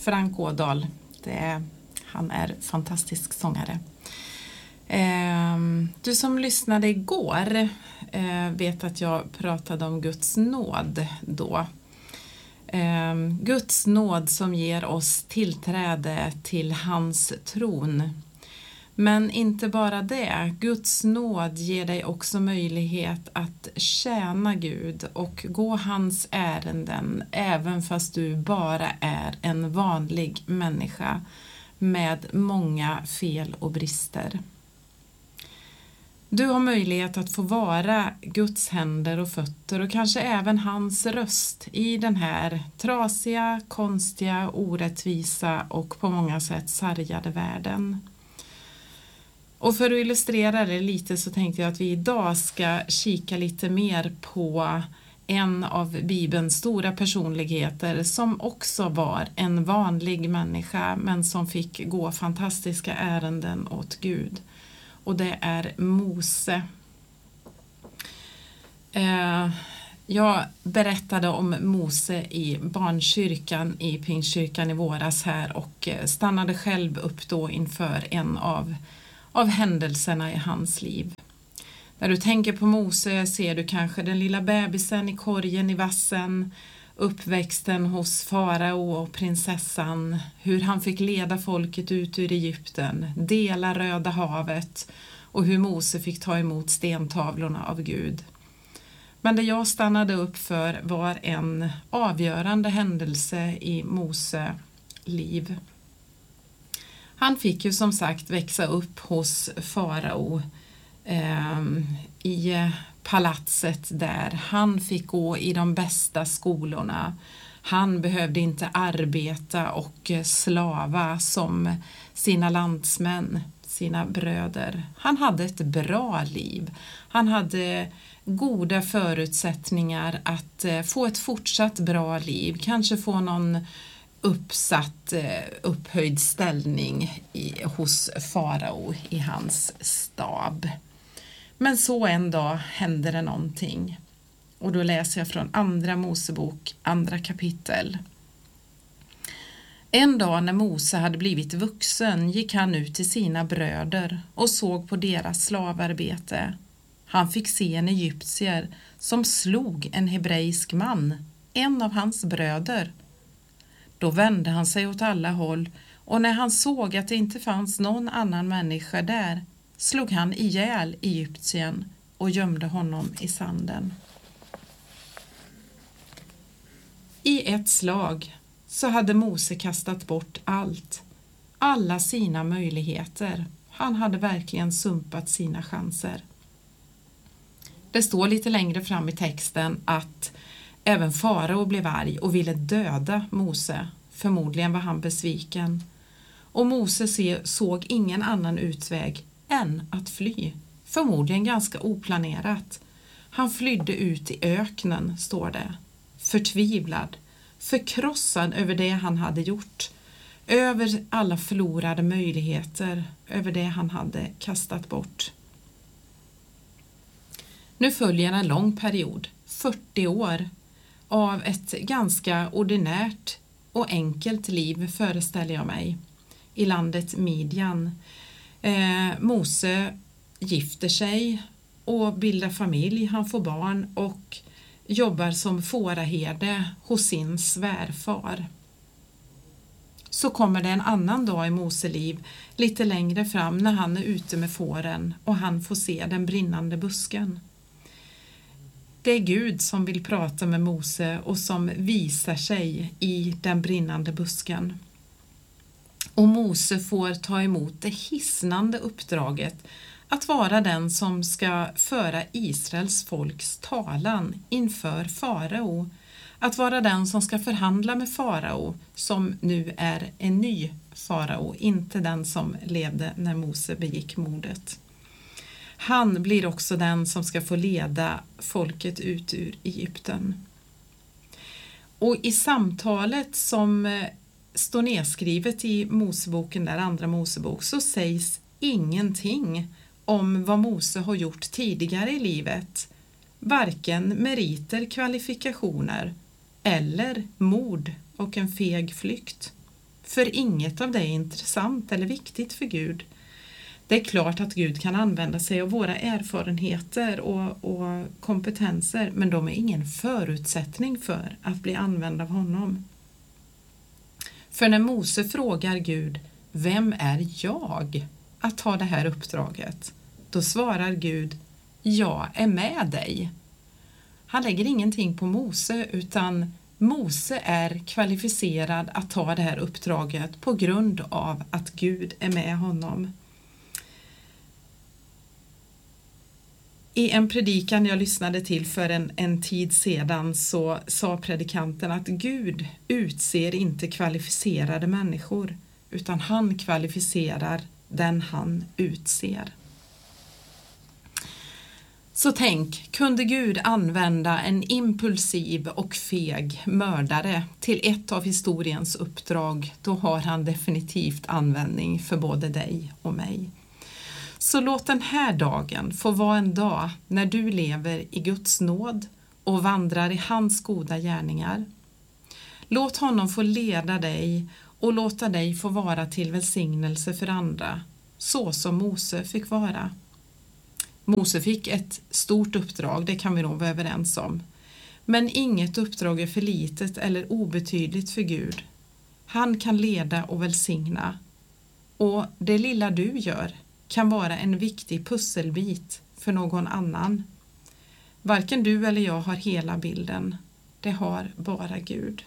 Frank Ådahl. Han är fantastisk sångare. Du som lyssnade igår vet att jag pratade om Guds nåd då. Guds nåd som ger oss tillträde till hans tron. Men inte bara det, Guds nåd ger dig också möjlighet att tjäna Gud och gå hans ärenden även fast du bara är en vanlig människa med många fel och brister. Du har möjlighet att få vara Guds händer och fötter och kanske även hans röst i den här trasiga, konstiga, orättvisa och på många sätt sargade världen. Och för att illustrera det lite så tänkte jag att vi idag ska kika lite mer på en av Bibelns stora personligheter som också var en vanlig människa men som fick gå fantastiska ärenden åt Gud. Och det är Mose. Jag berättade om Mose i barnkyrkan i Pingstkyrkan i våras här och stannade själv upp då inför en av händelserna i hans liv. När du tänker på Mose ser du kanske den lilla bebisen i korgen i vassen, uppväxten hos farao och prinsessan, hur han fick leda folket ut ur Egypten, dela Röda havet och hur Mose fick ta emot stentavlorna av Gud. Men det jag stannade upp för var en avgörande händelse i Mose liv. Han fick ju som sagt växa upp hos farao i palatset där. Han fick gå i de bästa skolorna. Han behövde inte arbeta och slava som sina landsmän, sina bröder. Han hade ett bra liv. Han hade goda förutsättningar att få ett fortsatt bra liv. Kanske få någon upphöjd ställning hos farao i hans stab. Men så en dag hände det någonting. Och då läser jag från andra Mosebok, 2 kapitel. En dag när Mose hade blivit vuxen gick han ut till sina bröder och såg på deras slavarbete. Han fick se en egyptier som slog en hebreisk man, en av hans bröder. Då vände han sig åt alla håll och när han såg att det inte fanns någon annan människa där slog han ihjäl egyptien och gömde honom i sanden. I ett slag så hade Mose kastat bort alla sina möjligheter. Han hade verkligen sumpat sina chanser. Det står lite längre fram i texten att även farao blev arg och ville döda Mose. Förmodligen var han besviken. Och Mose såg ingen annan utväg än att fly. Förmodligen ganska oplanerat. Han flydde ut i öknen, står det. Förtvivlad, förkrossad över det han hade gjort. Över alla förlorade möjligheter, över det han hade kastat bort. Nu följer en lång period, 40 år, av ett ganska ordinärt och enkelt liv föreställer jag mig, i landet Midjan. Mose gifter sig och bildar familj, han får barn och jobbar som fåraherde hos sin svärfar. Så kommer det en annan dag i Mose liv lite längre fram när han är ute med fåren och han får se den brinnande busken. Det är Gud som vill prata med Mose och som visar sig i den brinnande busken. Och Mose får ta emot det hisnande uppdraget att vara den som ska föra Israels folks talan inför farao. Att vara den som ska förhandla med farao som nu är en ny farao, inte den som levde när Mose begick mordet. Han blir också den som ska få leda folket ut ur Egypten. Och i samtalet som står nedskrivet i Moseboken, där andra Mosebok, så sägs ingenting om vad Mose har gjort tidigare i livet. Varken meriter, kvalifikationer eller mord och en feg flykt. För inget av det är intressant eller viktigt för Gud. Det är klart att Gud kan använda sig av våra erfarenheter och kompetenser, men de är ingen förutsättning för att bli använd av honom. För när Mose frågar Gud, vem är jag att ta det här uppdraget? Då svarar Gud, jag är med dig. Han lägger ingenting på Mose, utan Mose är kvalificerad att ta det här uppdraget på grund av att Gud är med honom. I en predikan jag lyssnade till för en tid sedan så sa predikanten att Gud utser inte kvalificerade människor, utan han kvalificerar den han utser. Så tänk, kunde Gud använda en impulsiv och feg mördare till ett av historiens uppdrag, då har han definitivt användning för både dig och mig. Så låt den här dagen få vara en dag när du lever i Guds nåd och vandrar i hans goda gärningar. Låt honom få leda dig och låta dig få vara till välsignelse för andra, så som Mose fick vara. Mose fick ett stort uppdrag, det kan vi nog vara överens om. Men inget uppdrag är för litet eller obetydligt för Gud. Han kan leda och välsigna. Och det lilla du gör kan vara en viktig pusselbit för någon annan. Varken du eller jag har hela bilden. Det har bara Gud.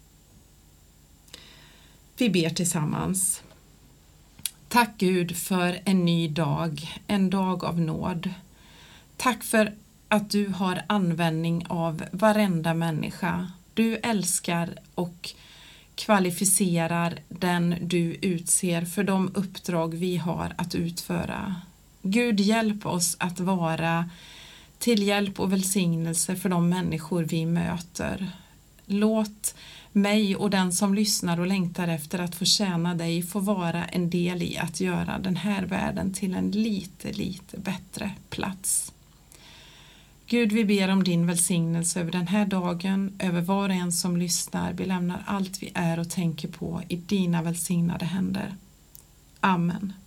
Vi ber tillsammans. Tack Gud för en ny dag, en dag av nåd. Tack för att du har användning av varenda människa. Du älskar och kvalificerar den du utser för de uppdrag vi har att utföra. Gud, hjälp oss att vara till hjälp och välsignelse för de människor vi möter. Låt mig och den som lyssnar och längtar efter att få tjäna dig få vara en del i att göra den här världen till en lite bättre plats. Gud, vi ber om din välsignelse över den här dagen, över var och en som lyssnar. Vi lämnar allt vi är och tänker på i dina välsignade händer. Amen.